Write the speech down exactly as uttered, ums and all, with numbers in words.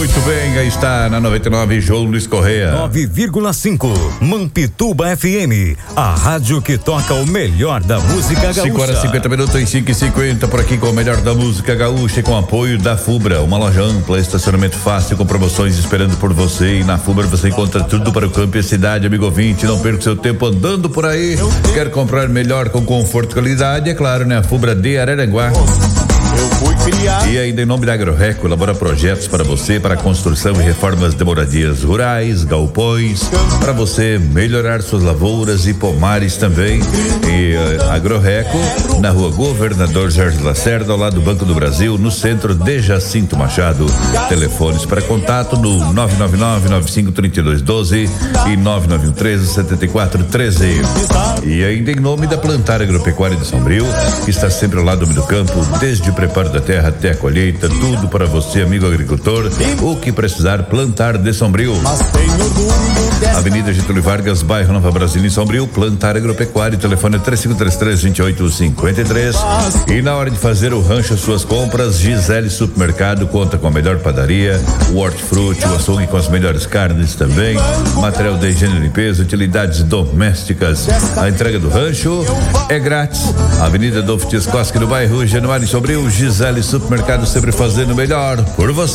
Muito bem, aí está na noventa e nove, João Luiz Correia. nove vírgula cinco, Mampituba F M, a rádio que toca o melhor da música gaúcha. cinco horas e cinquenta minutos em cinco e cinquenta, por aqui com o melhor da música gaúcha e com apoio da Fubra, uma loja ampla, estacionamento fácil com promoções esperando por você. E na Fubra você encontra tudo para o campo e a cidade, amigo ouvinte. Não perca seu tempo andando por aí. Quer comprar melhor com conforto e qualidade? É claro, né? A Fubra de Araranguá. Eu fui criar. E ainda em nome da AgroReco, elabora projetos para você, para a construção e reformas de moradias rurais, galpões, para você melhorar suas lavouras e pomares também. E uh, AgroReco, na rua Governador Jorge Lacerda, ao lado do Banco do Brasil, no centro de Jacinto Machado. Telefones para contato no nove nove nove, nove cinco três dois um dois e nove nove um três, sete quatro um três. E ainda em nome da Plantar Agropecuária de Sombrio, que está sempre ao lado do homem do campo, desde o preparo da terra até a colheita, tudo para você, amigo agricultor. O que precisar, Plantar de Sombrio. Avenida Getúlio Vargas, bairro Nova Brasília, em Sombrio. Plantar Agropecuária, telefone três cinco três três, dois oito cinco três. E na hora de fazer o rancho, suas compras, Gisele Supermercado conta com a melhor padaria, o hortifruti, o açougue com as melhores carnes também, material de higiene e limpeza, utilidades domésticas. A entrega do rancho é grátis. Avenida Adolfo Tiescoski, no bairro Januário, em Sombrio. Gisele Supermercado, sempre fazendo melhor por você.